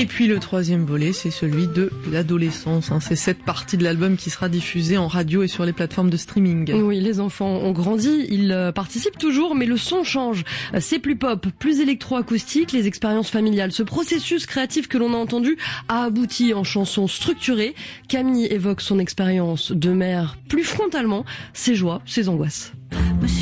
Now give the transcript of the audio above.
Et puis le troisième volet, c'est celui de l'adolescence. C'est cette partie de l'album qui sera diffusée en radio et sur les plateformes de streaming. Oui, les enfants ont grandi, ils participent toujours, mais le son change. C'est plus pop, plus électroacoustique, les expériences familiales. Ce processus créatif que l'on a entendu a abouti en chansons structurées. Camille évoque son expérience de mère plus frontalement, ses joies, ses angoisses.